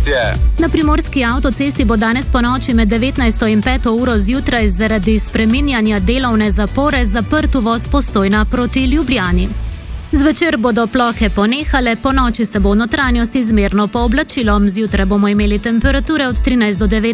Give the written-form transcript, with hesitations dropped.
informacije. Na primorski avtocesti bo danes ponoči med 19. in 5. uro zjutraj zaradi spreminjanja delovne zapore zaprt uvoz Postojna proti Ljubljani. Zvečer bodo plohe ponehale, ponoči se bo v notranjosti zmerno pooblačilo. Zjutraj bomo imeli temperature od 13 do 19.